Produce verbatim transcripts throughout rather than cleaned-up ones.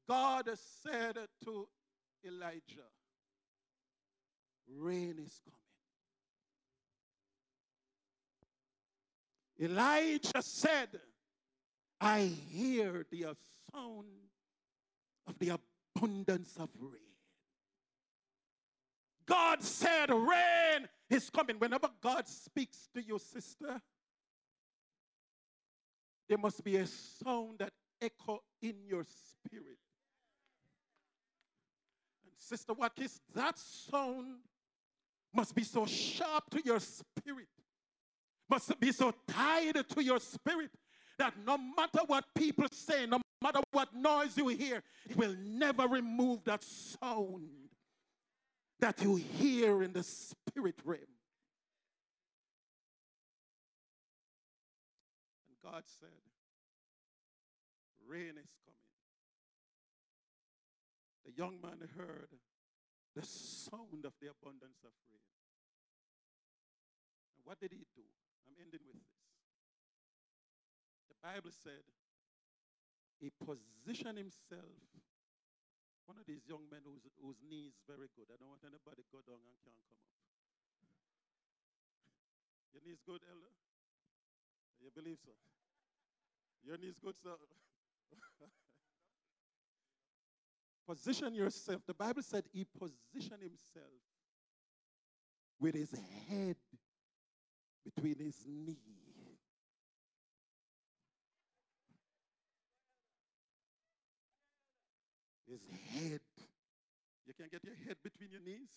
God said to Elijah, rain is coming. Elijah said, I hear the sound of the abundance of rain. God said, rain is coming. Whenever God speaks to you, sister, there must be a sound that echo in your spirit. And sister, what is that sound? Must be so sharp to your spirit, must be so tied to your spirit, that no matter what people say, no matter what noise you hear, it will never remove that sound that you hear in the spirit realm. And God said, rain is coming. The young man heard the sound of the abundance of rain. And what did he do? I'm ending with this. The Bible said he positioned himself. One of these young men whose, whose knee is very good. I don't want anybody to go down and can't come up. Your knee is good, elder? You believe so? Your knee is good, sir? Position yourself. The Bible said he positioned himself with his head between his knee. His head. You can get your head between your knees?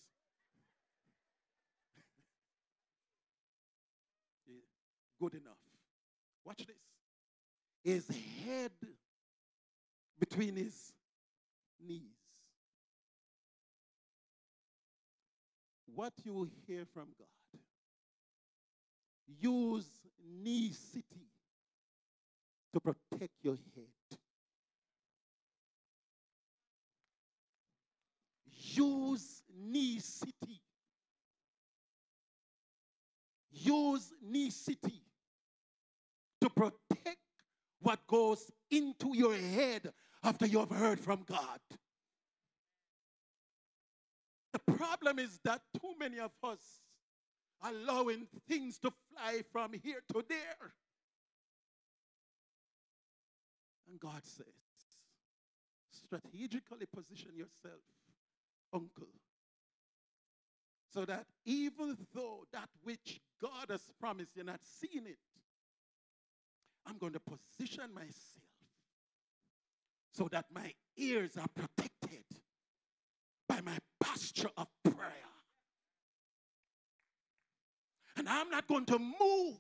Yeah, good enough. Watch this. His head between his knees. What you hear from God, use necessity to protect your head. Use necessity. Use necessity to protect what goes into your head after you have heard from God. The problem is that too many of us are allowing things to fly from here to there. And God says, strategically position yourself, uncle, so that even though that which God has promised, you're not seeing it, I'm going to position myself so that my ears are protected by my posture of prayer. And I'm not going to move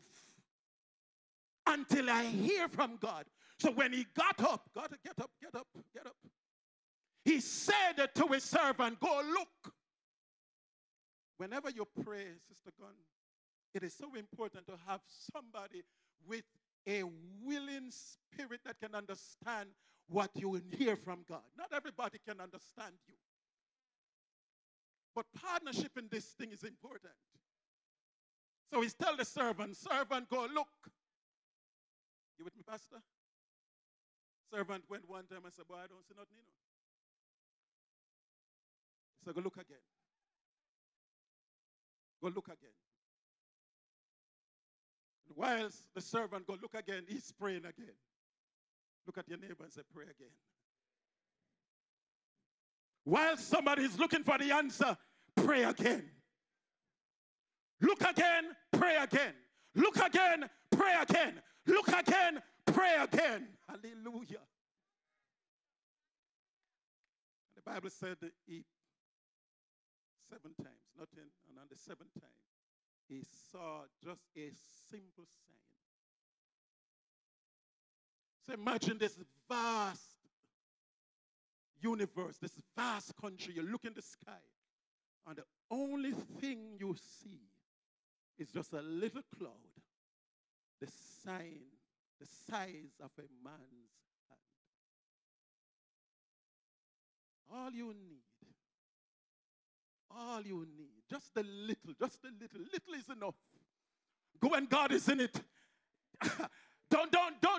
until I hear from God. So when he got up, God, get up, get up, get up. He said to his servant, go look. Whenever you pray, Sister Gunn, it is so important to have somebody with a willing spirit that can understand what you will hear from God. Not everybody can understand you. But partnership in this thing is important. So he's tell the servant, servant, go look. You with me, Pastor? Servant went one time and said, boy, I don't see nothing, you know. He said, go look again. Go look again. And whilst the servant go look again, he's praying again. Look at your neighbor and say, pray again. While somebody is looking for the answer, pray again. Look again, pray again. Look again, pray again. Look again, pray again. Hallelujah. The Bible said that he seven times, not ten, and on the seventh time, he saw just a simple sign. So imagine this vast universe, this vast country. You look in the sky, and the only thing you see is just a little cloud, the sign, the size of a man's hand. All you need, all you need, just a little, just a little, little is enough. Go and God is in it. don't, don't, don't.